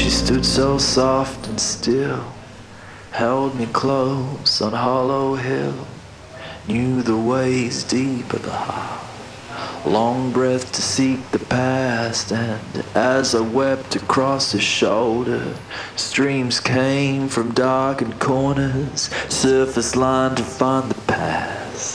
She stood so soft and still, held me close on Hollow Hill, knew the ways deep of the heart, long breath to seek the past. And as I wept across her shoulder, streams came from darkened corners, surface line to find the path.